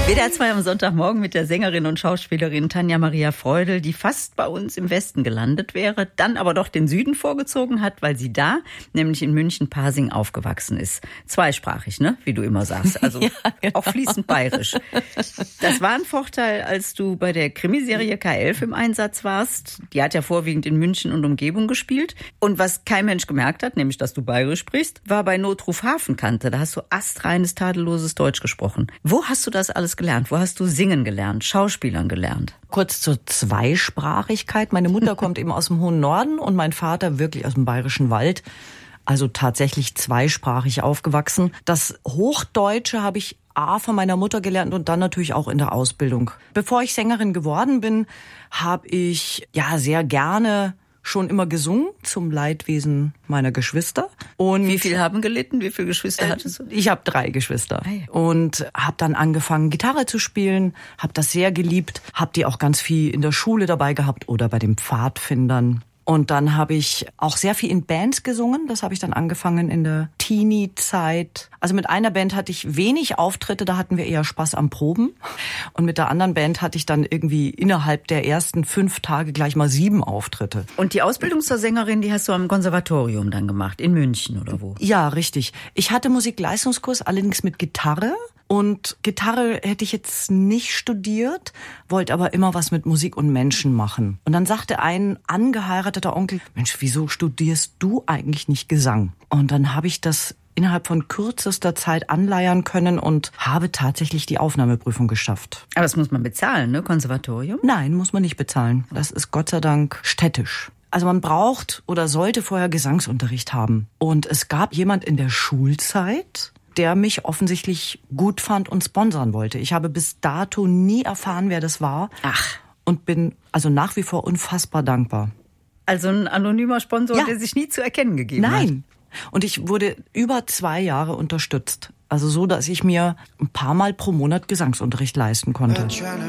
WDR 2 am Sonntagmorgen mit der Sängerin und Schauspielerin Tanja Maria Freudl, die fast bei uns im Westen gelandet wäre, dann aber doch den Süden vorgezogen hat, weil sie da, nämlich in München-Pasing, aufgewachsen ist. Zweisprachig, ne? Wie du immer sagst. Also ja, genau. Auch fließend bayerisch. Das war ein Vorteil, als du bei der Krimiserie K11 im Einsatz warst. Die hat ja vorwiegend in München und Umgebung gespielt. Und was kein Mensch gemerkt hat, nämlich dass du bayerisch sprichst, war bei Notruf Hafenkante. Da hast du astreines, tadelloses Deutsch gesprochen. Wo hast du das alles gelernt? Wo hast du singen gelernt, Schauspielern gelernt? Kurz zur Zweisprachigkeit. Meine Mutter kommt eben aus dem hohen Norden und mein Vater wirklich aus dem bayerischen Wald. Also tatsächlich zweisprachig aufgewachsen. Das Hochdeutsche habe ich von meiner Mutter gelernt und dann natürlich auch in der Ausbildung. Bevor ich Sängerin geworden bin, habe ich sehr gerne schon immer gesungen, zum Leidwesen meiner Geschwister. Und wie viel haben gelitten? Wie viele Geschwister hattest du? Ich habe 3 Geschwister. Und habe dann angefangen, Gitarre zu spielen, habe das sehr geliebt, habe die auch ganz viel in der Schule dabei gehabt oder bei den Pfadfindern. Und dann habe ich auch sehr viel in Bands gesungen. Das habe ich dann angefangen in der Teenie-Zeit. Also mit einer Band hatte ich wenig Auftritte, da hatten wir eher Spaß am Proben. Und mit der anderen Band hatte ich dann irgendwie innerhalb der ersten 5 Tage gleich mal 7 Auftritte. Und die Ausbildung zur Sängerin, die hast du am Konservatorium dann gemacht, in München oder wo? Ja, richtig. Ich hatte Musikleistungskurs, allerdings mit Gitarre. Und Gitarre hätte ich jetzt nicht studiert, wollte aber immer was mit Musik und Menschen machen. Und dann sagte ein angeheirateter Onkel, Mensch, wieso studierst du eigentlich nicht Gesang? Und dann habe ich das innerhalb von kürzester Zeit anleiern können und habe tatsächlich die Aufnahmeprüfung geschafft. Aber das muss man bezahlen, ne, Konservatorium? Nein, muss man nicht bezahlen. Das ist Gott sei Dank städtisch. Also man braucht oder sollte vorher Gesangsunterricht haben. Und es gab jemand in der Schulzeit, der mich offensichtlich gut fand und sponsern wollte. Ich habe bis dato nie erfahren, wer das war. Ach. Und bin also nach wie vor unfassbar dankbar. Also ein anonymer Sponsor, der sich nie zu erkennen gegeben hat? Nein. Und ich wurde über 2 Jahre unterstützt. Also so, dass ich mir ein paar Mal pro Monat Gesangsunterricht leisten konnte.